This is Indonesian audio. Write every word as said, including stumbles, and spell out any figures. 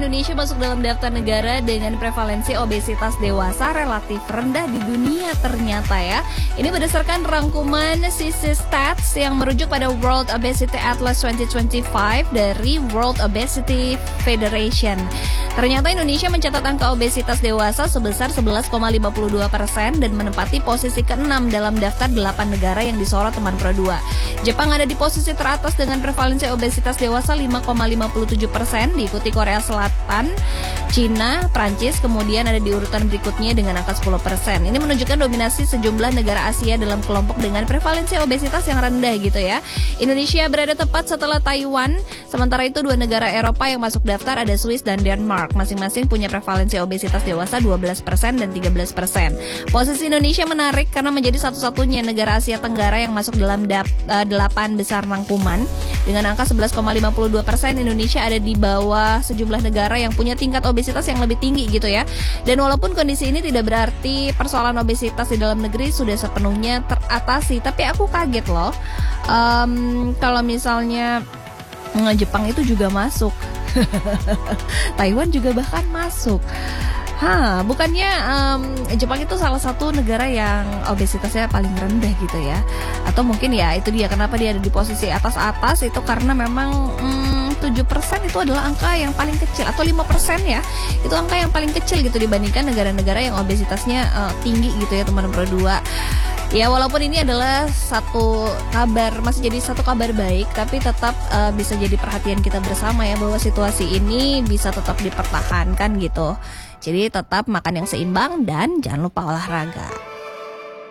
Indonesia masuk dalam daftar negara dengan prevalensi obesitas dewasa relatif rendah di dunia ternyata ya. Ini berdasarkan rangkuman C C Stats yang merujuk pada World Obesity Atlas dua ribu dua puluh lima dari World Obesity Federation. Ternyata Indonesia mencatat angka obesitas dewasa sebesar sebelas koma lima puluh dua persen dan menempati posisi keenam dalam daftar delapan negara yang disorot teman Pro dua. Jepang ada di posisi teratas dengan prevalensi obesitas dewasa lima koma lima puluh tujuh persen, diikuti Korea Selatan, Cina, Prancis, kemudian ada di urutan berikutnya dengan angka sepuluh persen. Ini menunjukkan dominasi sejumlah negara Asia dalam kelompok dengan prevalensi obesitas yang rendah gitu ya. Indonesia berada tepat setelah Taiwan, sementara itu dua negara Eropa yang masuk daftar ada Swiss dan Denmark. Masing-masing punya prevalensi obesitas dewasa dua belas persen dan tiga belas persen. Posisi Indonesia menarik karena menjadi satu-satunya negara Asia Tenggara yang masuk dalam dap, uh, delapan besar rangkuman. Dengan angka sebelas koma lima puluh dua persen, Indonesia ada di bawah sejumlah negara yang punya tingkat obesitas yang lebih tinggi gitu ya. Dan walaupun kondisi ini tidak berarti persoalan obesitas di dalam negeri sudah sepenuhnya teratasi, tapi aku kaget loh um, kalau misalnya Jepang itu juga masuk. Taiwan juga bahkan masuk. Hah, bukannya um, Jepang itu salah satu negara yang obesitasnya paling rendah gitu ya? Atau mungkin ya itu dia kenapa dia ada di posisi atas-atas itu karena memang hmm, tujuh persen itu adalah angka yang paling kecil, atau lima persen ya. Itu angka yang paling kecil gitu dibandingkan negara-negara yang obesitasnya uh, tinggi gitu ya teman Pro dua. Ya walaupun ini adalah satu kabar, masih jadi satu kabar baik, tapi tetap uh, bisa jadi perhatian kita bersama ya bahwa situasi ini bisa tetap dipertahankan gitu. Jadi tetap makan yang seimbang dan jangan lupa olahraga.